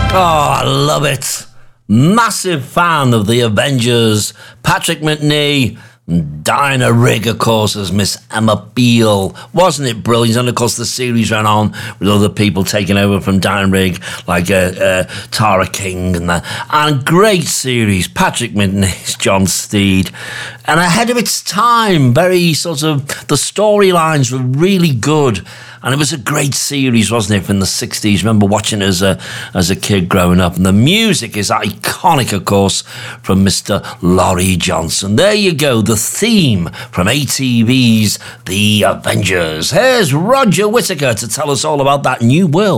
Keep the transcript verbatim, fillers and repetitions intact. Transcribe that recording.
Oh, I love it. Massive fan of the Avengers. Patrick Macnee, Diana Rigg, of course, as Miss Emma Peel. Wasn't it brilliant? And, of course, the series ran on with other people taking over from Diana Rigg, like uh, uh, Tara King. And that. And great series. Patrick Macnee's John Steed. And ahead of its time, very sort of... The storylines were really good. And it was a great series, wasn't it, from the sixties? Remember watching it as a, as a kid growing up. And the music is iconic, of course, from Mister Laurie Johnson. There you go, the theme from A T V's The Avengers. Here's Roger Whittaker to tell us all about that new will.